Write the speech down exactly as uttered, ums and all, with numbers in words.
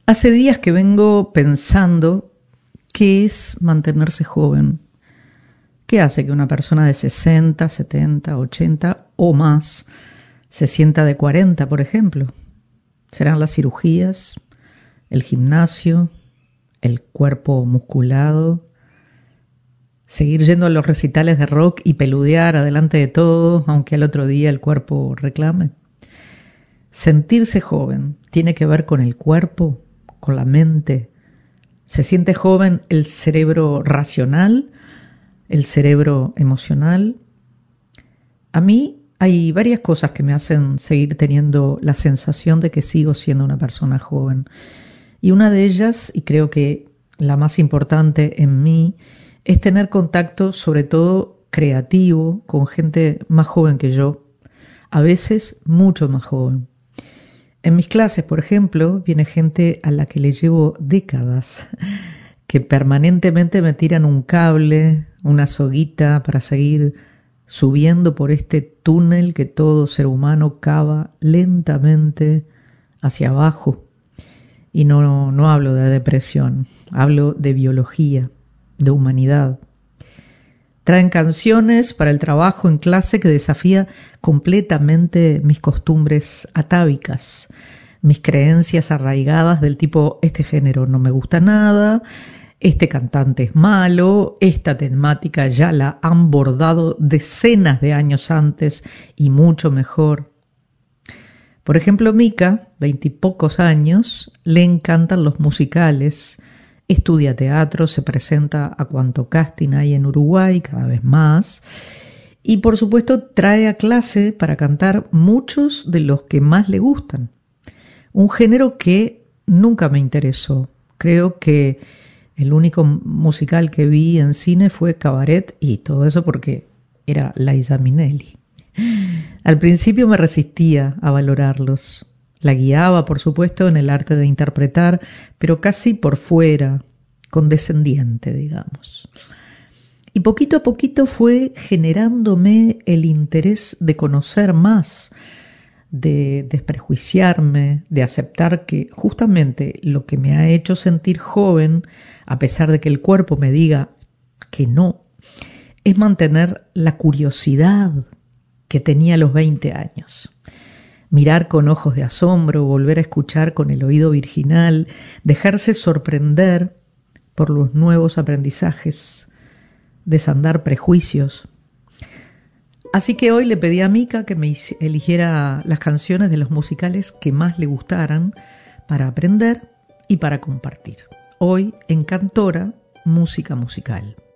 Hace días que vengo pensando qué es mantenerse joven. ¿Qué hace que una persona de sesenta, setenta, ochenta o más se sienta de cuarenta, por ejemplo? ¿Serán las cirugías, el gimnasio, el cuerpo musculado, seguir yendo a los recitales de rock y peludear adelante de todos, aunque al otro día el cuerpo reclame? Sentirse joven tiene que ver con el cuerpo, con la mente. ¿Se siente joven el cerebro racional, el cerebro emocional? A mí hay varias cosas que me hacen seguir teniendo la sensación de que sigo siendo una persona joven. Y una de ellas, y creo que la más importante en mí, es tener contacto sobre todo creativo con gente más joven que yo, a veces mucho más joven. En mis clases, por ejemplo, viene gente a la que le llevo décadas, que permanentemente me tiran un cable, una soguita para seguir subiendo por este túnel que todo ser humano cava lentamente hacia abajo. Y no, no hablo de depresión, hablo de biología, de humanidad. Traen canciones para el trabajo en clase que desafía completamente mis costumbres atávicas, mis creencias arraigadas del tipo, este género no me gusta nada, este cantante es malo, esta temática ya la han bordado decenas de años antes y mucho mejor. Por ejemplo, Mika, veintipocos años, le encantan los musicales, estudia teatro, se presenta a cuanto casting hay en Uruguay, cada vez más, y por supuesto trae a clase para cantar muchos de los que más le gustan. Un género que nunca me interesó. Creo que el único musical que vi en cine fue Cabaret, y todo eso porque era Liza Minnelli. Al principio me resistía a valorarlos. La guiaba, por supuesto, en el arte de interpretar, pero casi por fuera, condescendiente, digamos. Y poquito a poquito fue generándome el interés de conocer más, de desprejuiciarme, de aceptar que justamente lo que me ha hecho sentir joven, a pesar de que el cuerpo me diga que no, es mantener la curiosidad que tenía a los veinte años. Mirar con ojos de asombro, volver a escuchar con el oído virginal, dejarse sorprender por los nuevos aprendizajes, desandar prejuicios. Así que hoy le pedí a Mika que me eligiera las canciones de los musicales que más le gustaran para aprender y para compartir. Hoy en Cantora, música musical.